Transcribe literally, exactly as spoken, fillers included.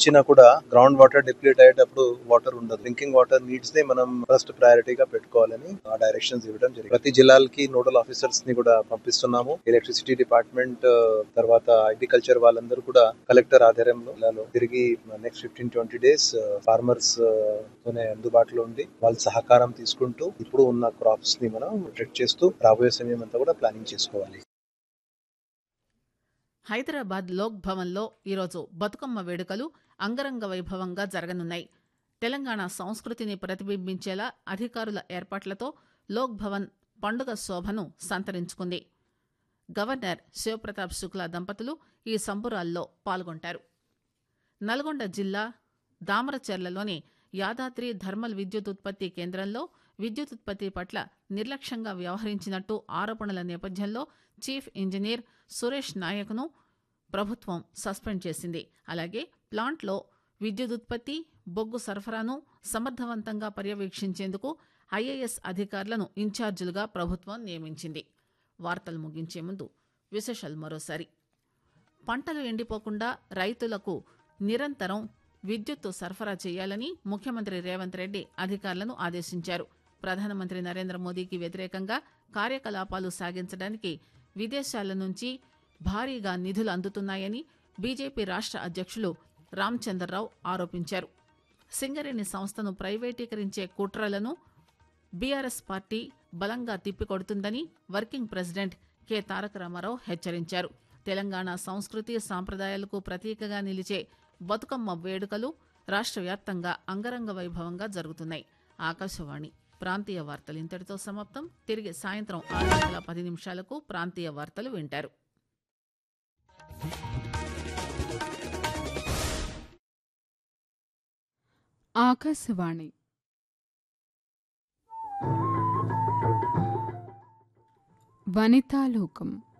ఇచ్చినా కూడా ground water deplete అయ్యేటప్పుడు వాటర్ ఉండదు. డ్రింకింగ్ వాటర్ నీడ్స్ ని మనం ఫస్ట్ ప్రయారిటీగా పెట్టుకోవాలని ఆ డైరెక్షన్స్ ఇవ్వడం జరిగింది. ప్రతి జిల్లాలకి నోడల్ ఆఫీసర్స్ ని కూడా పంపిస్తున్నాము. ఎలక్ట్రిసిటీ డిపార్ట్మెంట్ తర్వాత అగ్రికల్చర్ వాళ్ళందరూ కూడా కలెక్టర్ ఆధ్వర్యంలో తిరిగి next fifteen twenty days farmers తోనే అందుబాటులో ఉండి వాళ్ళ సహకారం తీసుకుంటూ ఇప్పుడు ఉన్న క్రాప్స్ ని మనం ప్రొటెక్ట్ చేస్తూ రాబోయే సమయం అంతా కూడా ప్లానింగ్ చేసుకోవాలి. హైదరాబాద్ లోక్ భవన్లో ఈరోజు బతుకమ్మ వేడుకలు అంగరంగ వైభవంగా జరగనున్నాయి. తెలంగాణ సంస్కృతిని ప్రతిబింబించేలా అధికారుల ఏర్పాట్లతో లోక్ భవన్ పండుగ శోభను సంతరించుకుంది. గవర్నర్ శివప్రతాప్ శుక్లా దంపతులు ఈ సంబురాల్లో పాల్గొంటారు. నల్గొండ జిల్లా దామరచెర్లలోని యాదాద్రి థర్మల్ విద్యుత్ ఉత్పత్తి కేంద్రంలో విద్యుత్ ఉత్పత్తి పట్ల నిర్లక్ష్యంగా వ్యవహరించినట్టు ఆరోపణల నేపథ్యంలో చీఫ్ ఇంజనీర్ సురేష్ నాయక్ను ప్రభుత్వం సస్పెండ్ చేసింది. అలాగే ప్లాంట్లో విద్యుత్ ఉత్పత్తి, బొగ్గు సరఫరాను సమర్థవంతంగా పర్యవేక్షించేందుకు ఐఏఎస్ అధికారులను ఇన్ఛార్జీలుగా ప్రభుత్వం నియమించింది. వార్తలు ముగించే ముందు విశేషాలు మరోసారి. పంటలు ఎండిపోకుండా రైతులకు నిరంతరం విద్యుత్తు సరఫరా చేయాలని ముఖ్యమంత్రి రేవంత్ రెడ్డి అధికారులను ఆదేశించారు. ప్రధానమంత్రి నరేంద్ర మోదీకి వ్యతిరేకంగా కార్యకలాపాలు సాగించడానికి విదేశాల నుంచి భారీగా నిధులు అందుతున్నాయని బీజేపీ రాష్ట్ర అధ్యక్షులు రామచంద్రరావు ఆరోపించారు. సింగరేణి సంస్థను ప్రైవేటీకరించే కుట్రలను బీఆర్ఎస్ పార్టీ బలంగా తిప్పికొడుతుందని వర్కింగ్ ప్రెసిడెంట్ కె తారక రామారావు హెచ్చరించారు. తెలంగాణ సంస్కృతి సాంప్రదాయాలకు ప్రతీకగా నిలిచే బతుకమ్మ వేడుకలు రాష్ట్ర వ్యాప్తంగా అంగరంగ వైభవంగా జరుగుతున్నాయి. ఆకాశవాణి ప్రాంతీయ వార్తలు ఇంతటితో సమాప్తం. తిరిగి సాయంత్రం ఆరు గంటల పది నిమిషాలకు ప్రాంతీయ వార్తలు వింటారు. ఆకాశవాణి వనితాలోకం